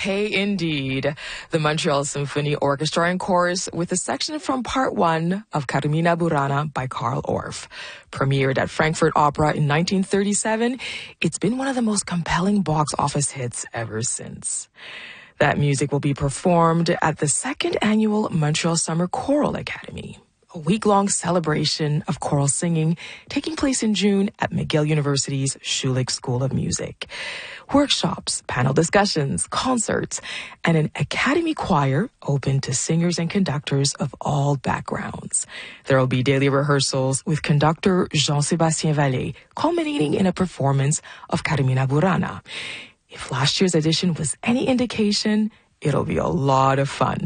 Hey, indeed. The Montreal Symphony Orchestra and Chorus with a section from Part 1 of Carmina Burana by Carl Orff. Premiered at Frankfurt Opera in 1937, it's been one of the most compelling box office hits ever since. That music will be performed at the second annual Montreal Summer Choral Academy, a week-long celebration of choral singing taking place in June at McGill University's Schulich School of Music. Workshops, panel discussions, concerts, and an academy choir open to singers and conductors of all backgrounds. There will be daily rehearsals with conductor Jean-Sébastien Vallée, culminating in a performance of Carmina Burana. If last year's edition was any indication, it'll be a lot of fun.